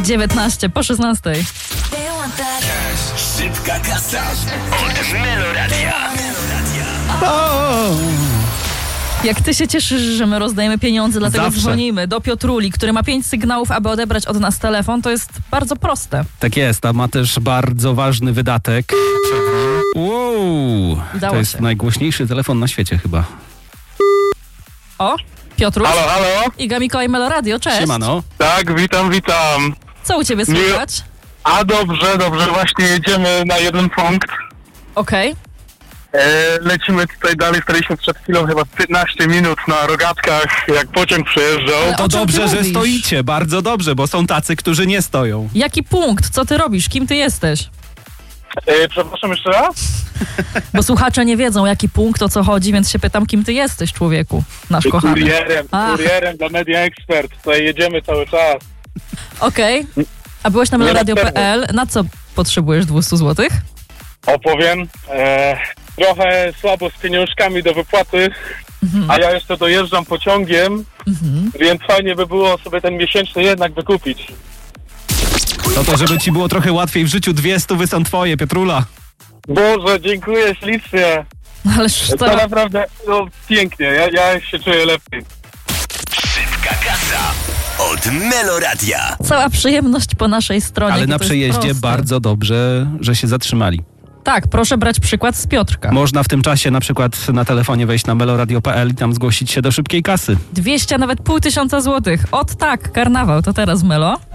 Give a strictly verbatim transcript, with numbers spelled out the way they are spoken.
dziewiętnaście po szesnastej. Szybka kasa od Meloradia. Jak ty się cieszysz, że my rozdajemy pieniądze, dlatego Zawsze. dzwonimy do Piotruli, który ma pięć sygnałów, aby odebrać od nas telefon. To jest bardzo proste. Tak jest, a ma też bardzo ważny wydatek. Wow, Udało to jest się. najgłośniejszy telefon na świecie chyba. O, Piotruś. Halo, halo? Iga Mikołaj Meloradio, cześć. Siemano. Tak, witam, witam. Co u ciebie słychać? A dobrze, dobrze, właśnie jedziemy na jeden punkt. Okej. E, lecimy tutaj dalej, staliśmy przed chwilą chyba piętnaście minut na rogatkach, jak pociąg przejeżdżał. Ale To o czym dobrze, ty że mówisz? stoicie, bardzo dobrze, bo są tacy, którzy nie stoją. Jaki punkt? Co ty robisz? Kim ty jesteś? E, przepraszam jeszcze raz? Bo słuchacze nie wiedzą, jaki punkt, o co chodzi, więc się pytam, kim ty jesteś, człowieku, nasz kochany. Kurierem, Ach. kurierem dla Media Expert, tutaj jedziemy cały czas. Okej. A byłeś na Nie meloradio na kropka p l. Na co potrzebujesz dwieście złotych? Opowiem, e, trochę słabo z pieniążkami do wypłaty, a ja jeszcze dojeżdżam pociągiem, więc fajnie by było sobie ten miesięczny jednak wykupić. To to, żeby ci było trochę łatwiej w życiu, dwie stówy są twoje, Piotrula. Boże, dziękuję ślicznie. Ależ To to... naprawdę no, pięknie, ja, ja się czuję lepiej. Szybka kasa od Meloradia. Cała przyjemność po naszej stronie. Ale jakie na to jest przejeździe proste. bardzo dobrze, że się zatrzymali. Tak, proszę brać przykład z Piotrka. Można w tym czasie na przykład na telefonie wejść na meloradio kropka p l i tam zgłosić się do szybkiej kasy. dwieście, a nawet pół tysiąca złotych. Ot tak, karnawał, to teraz Melo.